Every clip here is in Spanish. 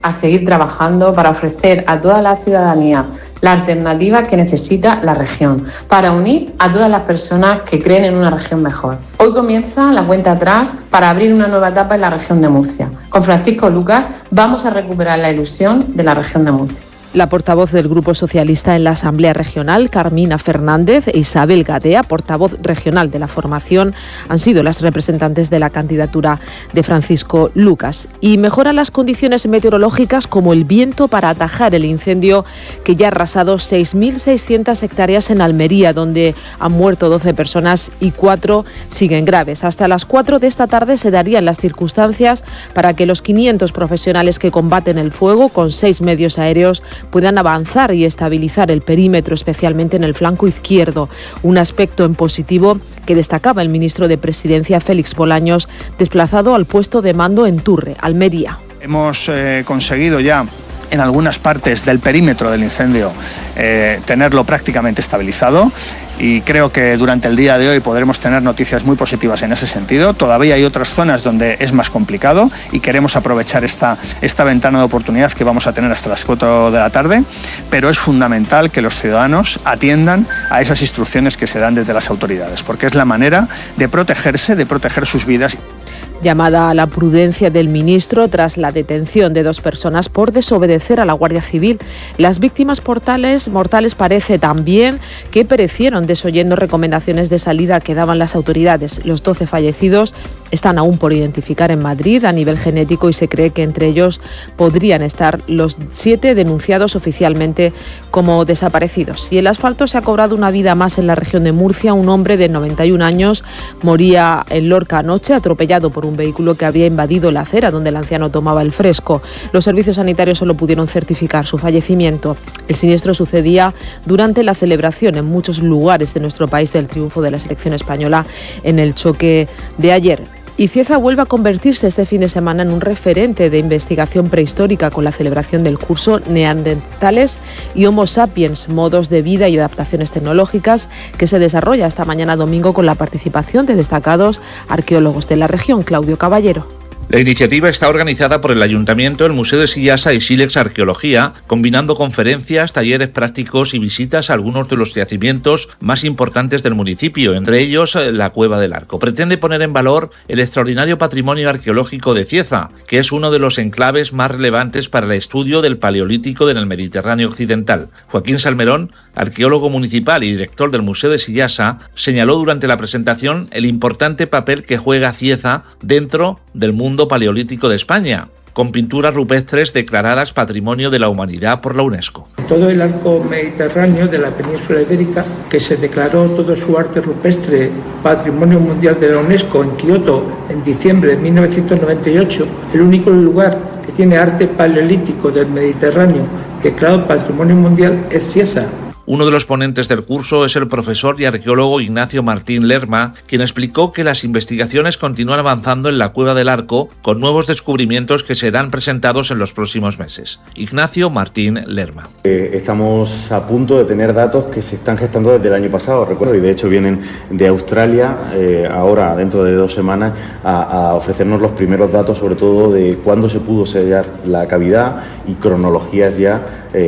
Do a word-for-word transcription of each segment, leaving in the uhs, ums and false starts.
a seguir trabajando para ofrecer a toda la ciudadanía la alternativa que necesita la región, para unir a todas las personas que creen en una región mejor. Hoy comienza la cuenta atrás para abrir una nueva etapa en la región de Murcia. Con Francisco Lucas vamos a recuperar la ilusión de la región de Murcia. La portavoz del Grupo Socialista en la Asamblea Regional, Carmina Fernández, e Isabel Gadea, portavoz regional de la formación, han sido las representantes de la candidatura de Francisco Lucas. Y mejoran las condiciones meteorológicas como el viento para atajar el incendio que ya ha arrasado seis mil seiscientas hectáreas en Almería, donde han muerto doce personas y cuatro siguen graves. Hasta las cuatro de esta tarde se darían las circunstancias para que los quinientos profesionales que combaten el fuego, con seis medios aéreos, puedan avanzar y estabilizar el perímetro, especialmente en el flanco izquierdo. Un aspecto en positivo que destacaba el ministro de Presidencia, Félix Bolaños, desplazado al puesto de mando en Turre, Almería. Hemos eh, conseguido ya en algunas partes del perímetro del incendio eh, tenerlo prácticamente estabilizado. Y creo que durante el día de hoy podremos tener noticias muy positivas en ese sentido. Todavía hay otras zonas donde es más complicado y queremos aprovechar esta, esta ventana de oportunidad que vamos a tener hasta las cuatro de la tarde, pero es fundamental que los ciudadanos atiendan a esas instrucciones que se dan desde las autoridades, porque es la manera de protegerse, de proteger sus vidas. Llamada a la prudencia del ministro tras la detención de dos personas por desobedecer a la Guardia Civil. Las víctimas mortales, mortales parece también que perecieron desoyendo recomendaciones de salida que daban las autoridades. Los doce fallecidos están aún por identificar en Madrid a nivel genético y se cree que entre ellos podrían estar los siete denunciados oficialmente como desaparecidos. Y el asfalto se ha cobrado una vida más en la región de Murcia. Un hombre de noventa y un años moría en Lorca anoche, atropellado por un un vehículo que había invadido la acera donde el anciano tomaba el fresco. Los servicios sanitarios solo pudieron certificar su fallecimiento. El siniestro sucedía durante la celebración en muchos lugares de nuestro país del triunfo de la selección española en el choque de ayer. Y Cieza vuelve a convertirse este fin de semana en un referente de investigación prehistórica con la celebración del curso Neandertales y Homo sapiens, modos de vida y adaptaciones tecnológicas, que se desarrolla esta mañana domingo con la participación de destacados arqueólogos de la región. Claudio Caballero. La iniciativa está organizada por el Ayuntamiento, el Museo de Sillasa y Silex Arqueología, combinando conferencias, talleres prácticos y visitas a algunos de los yacimientos más importantes del municipio, entre ellos la Cueva del Arco. Pretende poner en valor el extraordinario patrimonio arqueológico de Cieza, que es uno de los enclaves más relevantes para el estudio del Paleolítico en el Mediterráneo occidental. Joaquín Salmerón, arqueólogo municipal y director del Museo de Sillasa, señaló durante la presentación el importante papel que juega Cieza dentro del mundo paleolítico de España, con pinturas rupestres declaradas Patrimonio de la Humanidad por la UNESCO. Todo el arco mediterráneo de la península ibérica, que se declaró todo su arte rupestre Patrimonio Mundial de la UNESCO en Kioto en diciembre de mil novecientos noventa y ocho, el único lugar que tiene arte paleolítico del Mediterráneo declarado Patrimonio Mundial es Cieza. Uno de los ponentes del curso es el profesor y arqueólogo Ignacio Martín Lerma, quien explicó que las investigaciones continúan avanzando en la Cueva del Arco con nuevos descubrimientos que serán presentados en los próximos meses. Ignacio Martín Lerma. Eh, estamos a punto de tener datos que se están gestando desde el año pasado, recuerdo, y de hecho vienen de Australia, eh, ahora dentro de dos semanas, a, a ofrecernos los primeros datos, sobre todo de cuándo se pudo sellar la cavidad y cronologías ya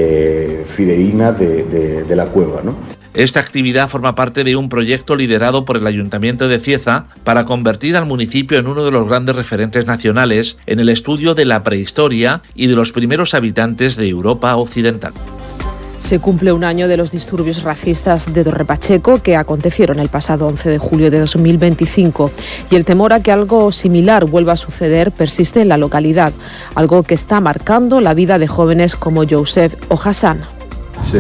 eh, fidedignas de, de, de la cueva, ¿no? Esta actividad forma parte de un proyecto liderado por el Ayuntamiento de Cieza para convertir al municipio en uno de los grandes referentes nacionales en el estudio de la prehistoria y de los primeros habitantes de Europa occidental. Se cumple un año de los disturbios racistas de Torre Pacheco que acontecieron el pasado once de julio de dos mil veinticinco y el temor a que algo similar vuelva a suceder persiste en la localidad, algo que está marcando la vida de jóvenes como Joseph o Hassan. Sí,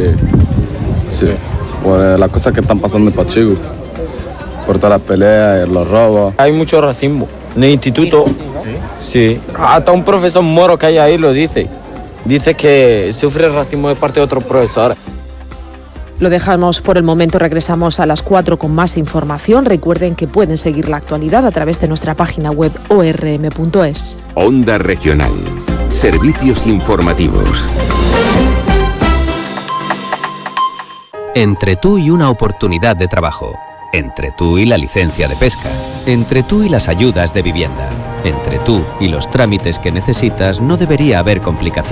sí, por las cosas que están pasando en Pacheco, por todas las peleas, los robos. Hay mucho racismo en el instituto, sí, hasta un profesor moro que hay ahí lo dice. Dice que sufre racismo de parte de otros profesores. Lo dejamos por el momento, regresamos a las cuatro con más información. Recuerden que pueden seguir la actualidad a través de nuestra página web o r m punto es. Onda Regional. Servicios informativos. Entre tú y una oportunidad de trabajo. Entre tú y la licencia de pesca. Entre tú y las ayudas de vivienda. Entre tú y los trámites que necesitas no debería haber complicaciones.